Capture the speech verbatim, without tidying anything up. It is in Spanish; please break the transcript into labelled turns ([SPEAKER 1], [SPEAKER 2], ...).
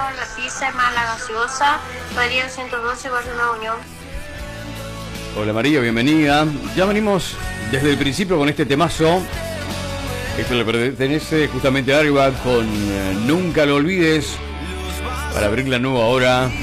[SPEAKER 1] la pizza y más la gaseosa. María ciento doce, Barrio Nueva Unión.
[SPEAKER 2] Hola María, bienvenida. Ya venimos desde el principio con este temazo. Esto le pertenece justamente a Airbag con eh, Nunca lo olvides. Para abrir la nueva hora.